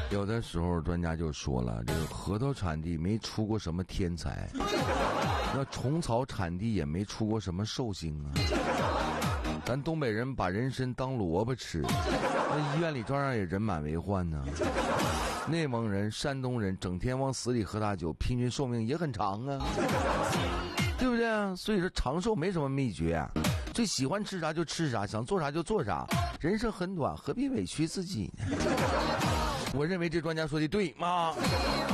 有的时候专家就说了，这个核桃产地没出过什么天才，那虫草产地也没出过什么寿星啊。咱东北人把人参当萝卜吃，那医院里照样也人满为患呢。内蒙人、山东人整天往死里喝大酒，平均寿命也很长啊，对不对啊？所以说长寿没什么秘诀啊，最喜欢吃啥就吃啥，想做啥就做啥，人生很短，何必委屈自己呢？我认为这专家说的对吗？